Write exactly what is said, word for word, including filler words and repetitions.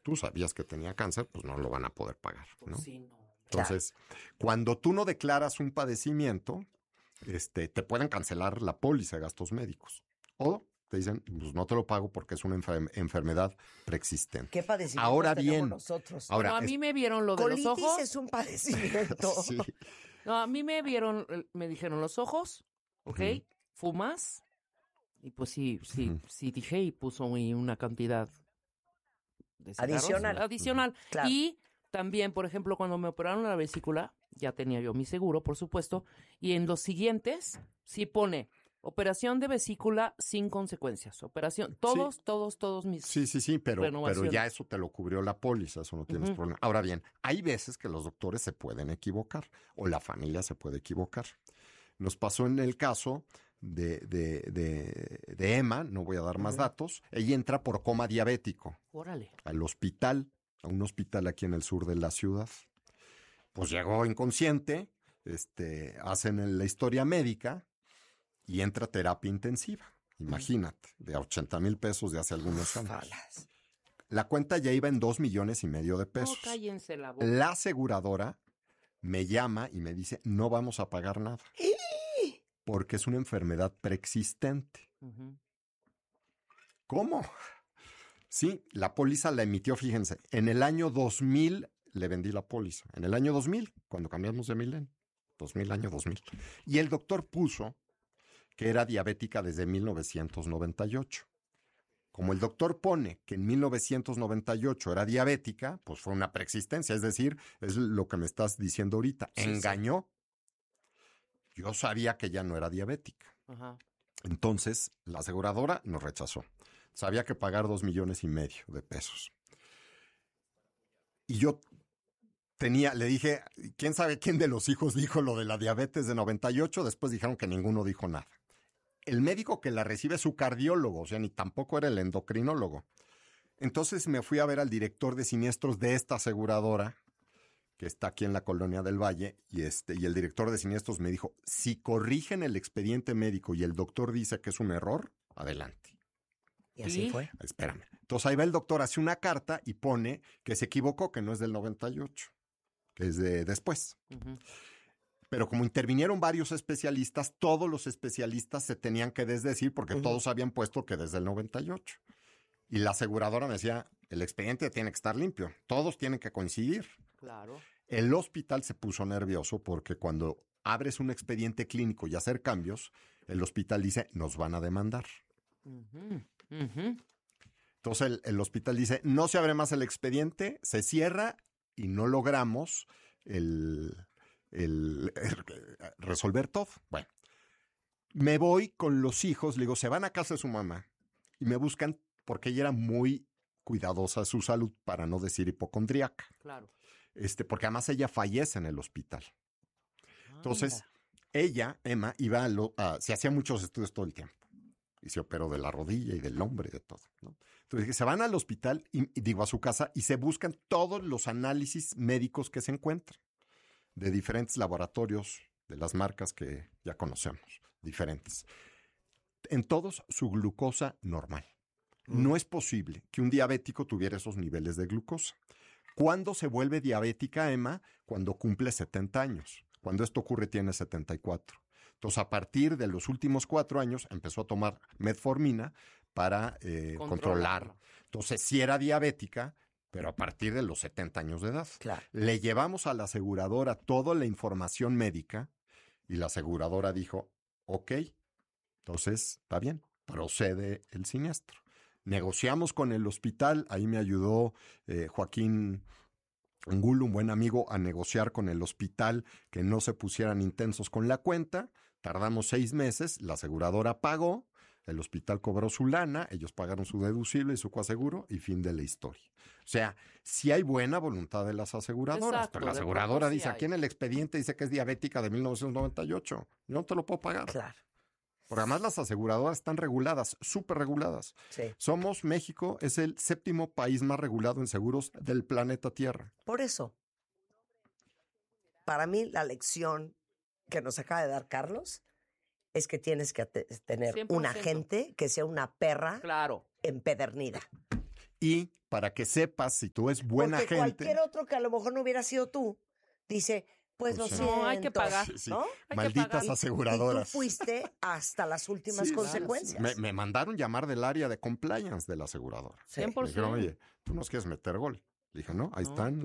tú sabías que tenía cáncer, pues no lo van a poder pagar, ¿no? Pues sí, no. Entonces, claro. Cuando tú no declaras un padecimiento, este, te pueden cancelar la póliza de gastos médicos. O te dicen, pues no te lo pago porque es una enfer- enfermedad preexistente. ¿Qué padecimientos ahora tenemos bien, nosotros? Ahora, bueno, a es, mí me vieron lo de los ojos. Colitis es un padecimiento. Sí. No, a mí me vieron, me dijeron los ojos, ¿ok? Uh-huh. Fumas. Y pues sí, sí, uh-huh. sí dije y puso una cantidad de cigarros, adicional. Adicional. Uh-huh. Claro. Y también, por ejemplo, cuando me operaron la vesícula, ya tenía yo mi seguro, por supuesto, y en los siguientes sí pone operación de vesícula sin consecuencias. Operación, todos, sí. todos, todos mis Sí, sí, sí, pero, pero ya eso te lo cubrió la póliza, eso no tienes uh-huh. problema. Ahora bien, hay veces que los doctores se pueden equivocar o la familia se puede equivocar. Nos pasó en el caso de, de, de, de Emma, no voy a dar uh-huh. más datos, ella entra por coma diabético. Órale. Al hospital, a un hospital aquí en el sur de la ciudad. Pues llegó inconsciente, este, hacen la historia médica y entra a terapia intensiva. Imagínate, de ochenta mil pesos de hace algunos años. La cuenta ya iba en dos millones y medio de pesos. No, cállense la boca. La aseguradora me llama y me dice, no vamos a pagar nada. Porque es una enfermedad preexistente. Uh-huh. ¿Cómo? Sí, la póliza la emitió, fíjense, en el año dos mil le vendí la póliza. En el año dos mil, cuando cambiamos de milenio. dos mil, año dos mil. Y el doctor puso que era diabética desde mil novecientos noventa y ocho. Como el doctor pone que en mil novecientos noventa y ocho era diabética, pues fue una preexistencia. Es decir, es lo que me estás diciendo ahorita. Sí, engañó. Sí. Yo sabía que ya no era diabética. Ajá. Entonces, la aseguradora nos rechazó. Sabía que pagar dos millones y medio de pesos. Y yo tenía, le dije, ¿quién sabe quién de los hijos dijo lo de la diabetes de noventa y ocho? Después dijeron que ninguno dijo nada. El médico que la recibe es su cardiólogo, o sea, ni tampoco era el endocrinólogo. Entonces me fui a ver al director de siniestros de esta aseguradora, que está aquí en la Colonia del Valle, y este, y el director de siniestros me dijo, si corrigen el expediente médico y el doctor dice que es un error, adelante. Y así ¿Sí? fue. Espérame. Entonces ahí va el doctor, hace una carta y pone que se equivocó, que no es del noventa y ocho, que es de después. Uh-huh. Pero como intervinieron varios especialistas, todos los especialistas se tenían que desdecir porque uh-huh. todos habían puesto que desde el noventa y ocho. Y la aseguradora me decía, el expediente tiene que estar limpio, todos tienen que coincidir. Claro. El hospital se puso nervioso porque cuando abres un expediente clínico y hacer cambios, el hospital dice, nos van a demandar. Uh-huh. Uh-huh. Entonces el, el hospital dice, no se abre más el expediente, se cierra y no logramos el, el, el, el resolver todo. Bueno, me voy con los hijos, le digo, se van a casa de su mamá y me buscan porque ella era muy cuidadosa de su salud, para no decir hipocondríaca. Claro. Este, porque además ella fallece en el hospital. Ah, Entonces, mira. ella, Emma, iba a, lo, a se hacía muchos estudios todo el tiempo. Y se operó de la rodilla y del hombro y de todo, ¿no? Entonces, se van al hospital, y, y digo, a su casa, y se buscan todos los análisis médicos que se encuentran de diferentes laboratorios, de las marcas que ya conocemos, diferentes. En todos, su glucosa normal. Mm. No es posible que un diabético tuviera esos niveles de glucosa. ¿Cuándo se vuelve diabética, Emma? Cuando cumple setenta años. Cuando esto ocurre, tiene setenta y cuatro. Entonces, a partir de los últimos cuatro años, empezó a tomar metformina para eh, controlar. Entonces, sí era diabética, pero a partir de los setenta años de edad. Claro. Le llevamos a la aseguradora toda la información médica y la aseguradora dijo, ok, entonces, está bien, procede el siniestro. Negociamos con el hospital, ahí me ayudó eh, Joaquín Angulo, un buen amigo, a negociar con el hospital que no se pusieran intensos con la cuenta. Tardamos seis meses, la aseguradora pagó, el hospital cobró su lana, ellos pagaron su deducible y su coaseguro y fin de la historia. O sea, sí hay buena voluntad de las aseguradoras, Exacto, pero la aseguradora dice, sí aquí en el expediente dice que es diabética de mil novecientos noventa y ocho, yo no te lo puedo pagar. Claro. Porque además las aseguradoras están reguladas, súper reguladas. Sí. Somos, México es el séptimo país más regulado en seguros del planeta Tierra. Por eso, para mí la lección que nos acaba de dar Carlos es que tienes que te- tener cien por ciento. un agente que sea una perra Claro. empedernida. Y para que sepas si tú es buena Porque gente. cualquier otro que a lo mejor no hubiera sido tú, dice, pues, Pues lo sí. siento. No, hay que pagar. Sí, sí. ¿no? que Malditas pagar. aseguradoras. Y tú fuiste hasta las últimas Sí, consecuencias. Me, me mandaron llamar del área de compliance de la aseguradora. cien Me por ciento. dijeron, oye, tú nos quieres meter gol. Le dije, no, ahí No. están